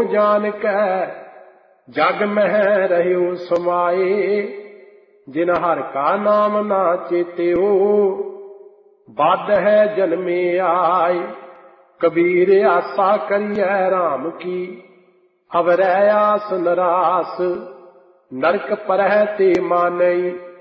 जान कै जग मह रह्यो समाए। जिन हर का नाम ना चेत्यो बद है जन्मे आए। कबीर आसा करिए राम की अवरै आस नरास नरक परह ते मानई।